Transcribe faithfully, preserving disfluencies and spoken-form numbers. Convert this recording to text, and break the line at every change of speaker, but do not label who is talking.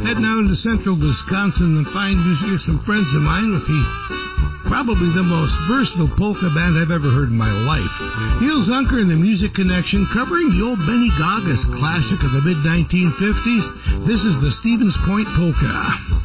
Head now into central Wisconsin and find music some friends of mine with the probably the most versatile polka band I've ever heard in my life. Neil Zunker and the Music Connection covering the old Benny Goggis classic of the mid nineteen fifties. This is the Stevens Point Polka.